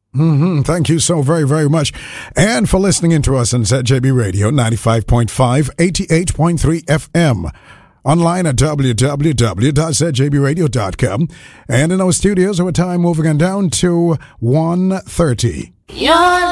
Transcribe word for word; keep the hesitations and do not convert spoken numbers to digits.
Mm-hmm. Thank you so very, very much. And for listening in to us on Z J B Radio ninety-five point five, eighty-eight point three F M. Online at w w w dot z j b radio dot com. And in our studios, our time moving on down to one thirty. You're